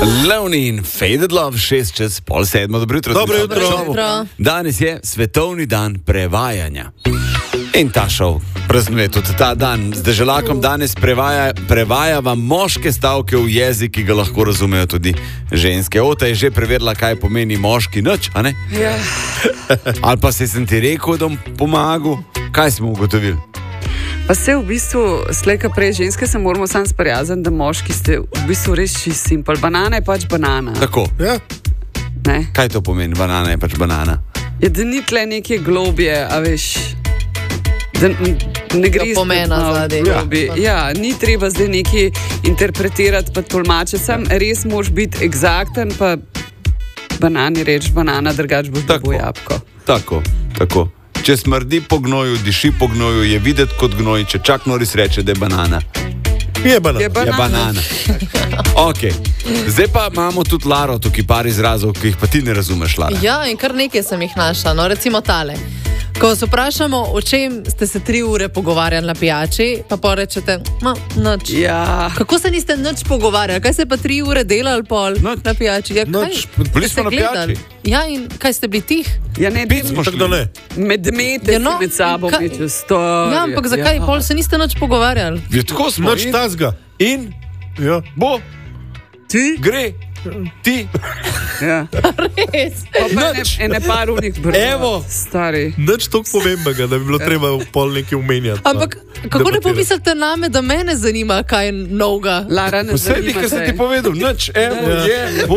Lonely in Faded Love, 6:06, dobro jutro. Dobro jutro. Danes je svetovni dan prevajanja. In ta šov praznuje tudi ta dan. Z Deželakom danes prevajava moške stavke v jezik, ki ga lahko razumejo tudi ženske. Ota je že preverila, kaj pomeni moški nič, a ne? Ja. Ali pa sem ti rekel, da bom pomagal? Kaj smo ugotovili? Pa se v bistvu, slejka prej ženske se moramo sam sprijazniti, da moški ste v bistvu res čist simpel. Banana je pač banana. Tako. Ja. Ne? Kaj to pomeni? Banana je pač banana. Je, da ni tle neke globje, a veš, da ne gre za pomena zadnji. Ja, ni treba zdaj neki interpretirati pa tolmače. Sam res moraš biti eksakten, pa banani reč banana, drugač boš dobil jabko. Tako. Če smrdi po gnoju, diši po gnoju, je videti kot gnoj, če čak Noris reče, da je banana. Je banana. Je banana. Ok. Zdaj pa imamo tudi Laro, tukaj par izrazov, ki jih pa ti ne razumeš, Lara. Ja, in kar nekaj sem jih našla. No, recimo tale. Ko vas vprašamo, o čem ste se 3 ure pogovarjali na pijači, pa porečete, nič. Ja. Kako se niste nič pogovarjali? Kaj ste pa 3 ure delali pol na pijači? Ja, nič. Bili smo na pijači. Ja, in kaj ste bili tih? Ja, ne, tako da ne. Medmete si med sabo biti Ja, ampak zakaj pol se niste nič pogovarjali? Ja, tako smo. Nič tazga. In? Ja. Bo? Ti? Gre? Ti? Ja. Res? Ene par unih brov. Evo. Stari. Nič toliko pomembnega, da bi bilo treba pol nekaj umenjati. Ampak kako ne pomislite name, da mene zanima, kaj je novega? Lara, ne vse zanima nekaj sem te. ti povedal. Nič, evo, je, bo.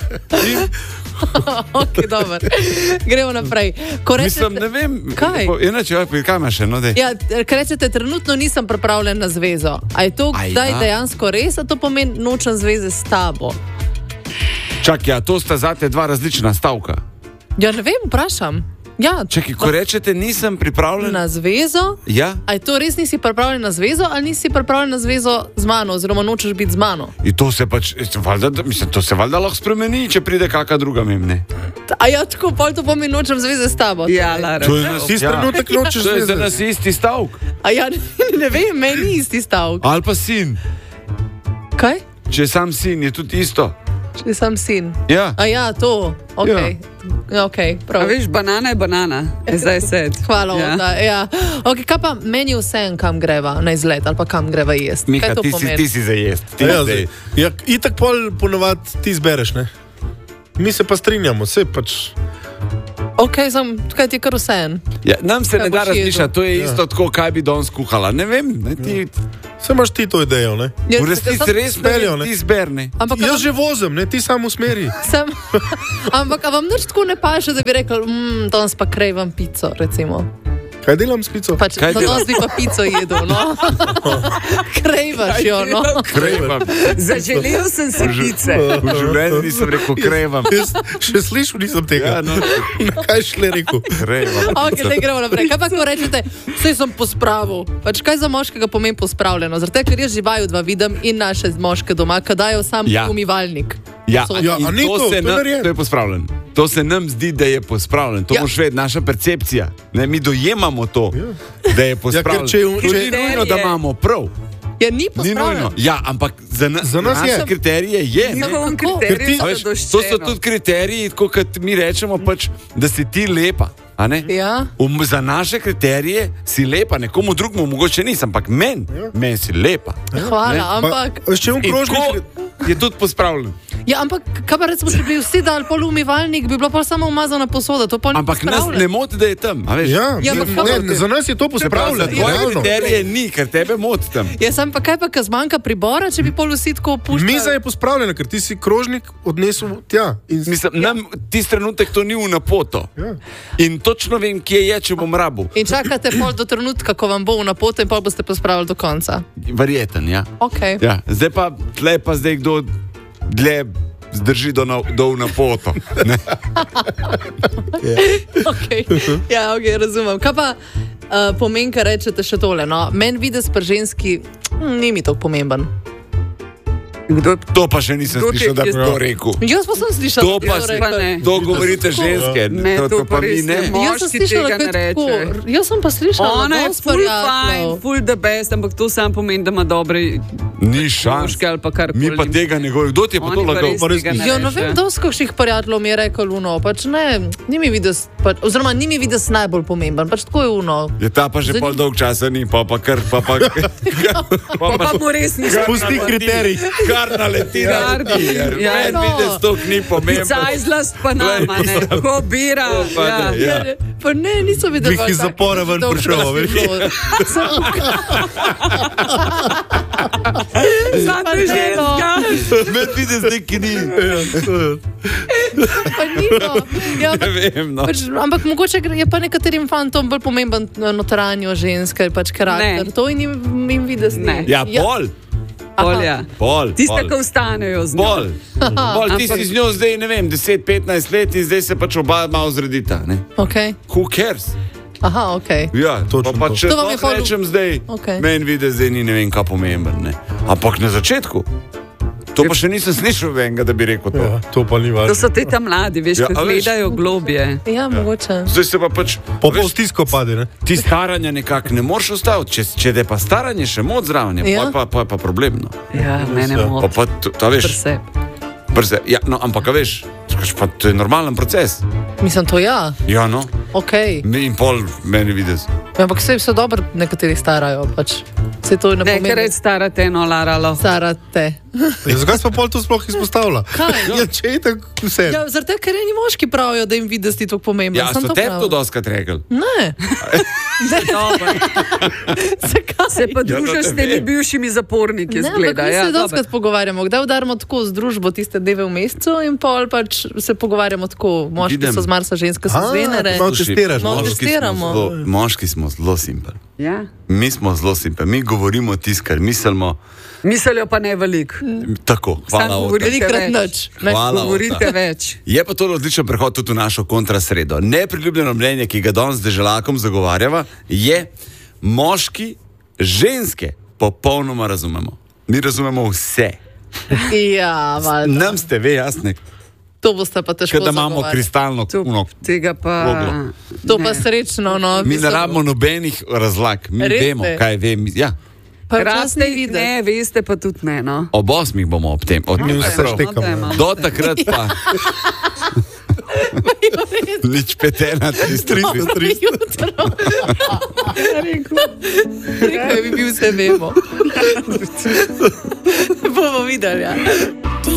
Ok, dobro. Gremo naprej. Ko rečete, Mislim, ne vem. Kaj? Kaj imaš še? No, ja, ko rečete, trenutno nisem pripravljen na zvezo. A je to kdaj dejansko res, a to pomeni nočem zveze s tabo? Čak, ja, to sta zate 2 različna stavka. Ja, ne vem, vprašam. Ja, Čakaj, ko rečete nisem pripravljen na zvezo, Ja? a je to res nisi pripravljen na zvezo, ali nisi pripravljen na zvezo z mano, oziroma nočeš biti z mano? In to se pač, to se valjda lahko spremeni, če pride kakšna druga memne. A ja, tako pol to pomeni nočem zveze s tabo? Ja, Lara. To je nas Tisti trenutek nočeš To je za zveze. nas isti stavk. A ja, ne vem, meni ni isti stavek. Ali pa sin. Kaj? Če je sam sin, je tudi isto. Če sem sin. Ja. A ja, to, ok. Ja. Ok, A prav. veš, banana je banana. Zdaj set. Hvala, Ja. Ota, ja. Ok, kaj pa meni vsem, kam greva na izlet, ali pa kam greva jesti? Miha, Kaj to pomeni? ti si za jest. Ti Ja, zdaj. ja, itak pol ponovadi ti zbereš, ne? Mi se pa strinjamo, vse pač. Ok, kaj ti je kar vsem? Ja, nam se Kaj ne da boš jedel? razmišljati, to je isto tako, kaj bi danes kuhala. Ne vem, ne, ti Vse imaš ti to idejo, ne? Ja, v resnici res speljo, ne? ti zberne. Ampak, Jaz že vozim, ne? Ti samo usmeri. ampak a vam nič tako ne paše, da bi rekel, danes pa krejvam pico, recimo. Kaj delam s pico? Pač, Kaj no, danes bi pa pico jedel, no. Krejvaš jo, no. Krevam. Zaželel sem si pice. V življenju nisem rekel krevam. Jaz še slišal nisem tega. Ja, no. Na kaj šle rekel? Krevam. Ok, zdaj gremo naprej. Kaj pa, ko rečete, vse sem pospravil? Pač kaj za moškega pomeni pospravljeno? Zato, ker jaz živaju 2 vidim in naše moške doma, kad dajo sam umivalnik. Ja, Ja, a ni to, to je narejeno. to je pospravljen. To se nam zdi, da je pospravljen. To moraš vedeti, naša percepcija. Ne, mi dojemamo to, da je pospravljen. če je- To ni nujno, da imamo prav. Ja, ni Ni pospravljeno. nujno. Ja, ampak za nas naše je. kriterije je. Ne? Njihovim Kako? kriterijem A veš, to so tudi kriteriji, tako kot mi rečemo, pač, da si ti lepa. A ne? Ja. Za naše kriterije si lepa, nekomu drugemu mogoče nisem, ampak meni si lepa. Hvala, Ne? ampak... Veš, če je In krožnik, tako je tudi pospravljen. Ja, ampak, kaj pa recimo, če bi vsi dali pol umivalnik, bi bilo pa samo umazana posoda, to pa ni Ampak nas pospravljeno. ne moti, da je tam. A veš? ja, Ja, ampak ne, za nas je to pospravljeno. Tvoje realno. kriterije ni, ker tebe moti tam. Ja, sem pa kaj pa, ko zmanjka pribora, če bi pol vsi tako puščali? Miza je pospravljena, ker ti si krožnik odnesel tja. In Mislim, nam tisti trenutek to ni v napoto. Ja. In točno vem, kje je, če bom rabu. In čakate pol do trenutka, ko vam bo v napoto in pol boste pospravili do konca. Verjeten, ja. Ok. Ja. Zdaj pa, tle pa zdaj kdo dlje zdrži do v napoto. Ne? Okay. Ja, ok, razumem. Kaj pa pomeni, kar rečete še tole? No? Meni videz pri ženski ni mi tako pomemben. To pa še nisem Kdo ti- slišal, da bi jaz- to rekel. Jaz pa sem slišala, To da pa bi to se- rekel. ne. To govorite ženske, Ne, to pa res mi ne. ne. Jaz sem Moški slišala, tega da ne je tako. reče. Jaz sem pa slišala, Ona da je dosti full variablov. fine, full the best, ampak to sam pomeni, da ima dobre Ni šans. moški ali pa karkoli. Mi pa tega ne govorimo. Kdo ti je pa Oni to pa lagal? res tega ne Ja, ne veš, vem, ja. kdo z kakšnih prijateljev mi je rekel luno, pač ne, ni mi vides, oziroma ni mi vides najbolj pomemben, pač tako je uno. Je ta pa že pol dolg časa ni, pa kar, pa Pa mu res ni Pusti kriterij. Kar naleti na Gardi, ja. Meni No. vidiš, to ni pomembno. Cajzlast pa nama, ne, ko bira. pa Ja. ne, ja. Pa ne, niso videli. Glih iz zapora ven prišel, veš. Zato je ženska. Meni vidiš, neki ni. Pa ni to. Ja, Ne vem, no. pač, ampak mogoče je pa nekaterim fantom bolj pomemben notranjo ženske, pač karakter. Ne. To in jim vides Ne. Ja, pol. Polja. Pol. Tiste, pol. ki ostanejo z njo. Pol, ti si z njo zdaj, ne vem, 10-15 let in zdaj se pač oba malo zredita. Ne? Okay. Who cares? Aha, ok. Ja, Točno pa to. če To vam je sploh pol- rečem zdaj, Okej. meni vidi, zdaj ni ne vem, kaj pomemben. Ne? Ampak na začetku, to pa še nisem slišal enega, da bi rekel to. Ja, to pa ni To važno. so te tam mladi, veš, Ja, ki a veš. gledajo globje. Ja, mogoče. Zdaj se pa pač, Po pol veš, stisko pade, ne? ti staranja nekako ne moreš ustaviti. Če te pa staranje še moč zraven, Ja. pa je pa problem. No. Ja, mene Ja. Pa, moti. pa, to veš, Presep. brze, ja, no, ampak a veš, pa, to je normalen proces. Mislim, to ja. Ja, no, Ok. in pol meni vidiš. Ampak vse dobro nekateri starajo. Pač. Se to ne Ne, pomeni. ker reč stara te eno laralo. Starate. Ja, zakaj se pa pol to sploh izpostavlja? Kaj? Ja, če je tako vse. Ja, zaradi tega, ker eni moški pravijo, da jim vidiš ti to pomembno. Ja, so tebi to doskrat rekli. Ne. Dobro. Zakaj? Se pa Ja, družiš to s te temi vem. bivšimi zaporniki, Ne, ampak zgleda. mi Ja, se dobro. doskrat pogovarjamo, kdaj udarimo tako z družbo tiste dneve v mesecu in pol pač se pogovarjamo tako. Moški Videm. so z Marsa, ženske so z Venere. malo testiraš. Malo testiramo. Moški smo zelo simpel. Ja. Mi smo zelo simpel, mi govorimo tisto, kar mislimo. Mislijo pa ne veliko. Tako, hvala. Samo Ota. govorite Velikrat več. nič. Ne. Hvala. Govorite Ota. več. Je pa to odličen prehod tudi v našo kontrasredo. Nepriljubljeno mnenje, ki ga danes z deželakom zagovarjava, je moški, ženske popolnoma razumemo. Mi razumemo vse. Ja, valjda. Nam ste ve jasne, To boste pa težko. da imamo zagovarjati. kristalno kuno. Tega pa. Voglo. To pa ne. srečno. No, Mi ne rabimo nobenih razlag, mi Res vemo, ne. kaj vem. Ja. Pa včasih Raste ni jih videti. ne, veste pa tudi ne. No. Ob 8 bomo ob tem. Od Mi njih vse prav. štekamo. dajmo. Do takrat pa nič petena, 33. Jutro. Rekel je, bi bil vse vemo. Bomo videli. Ja.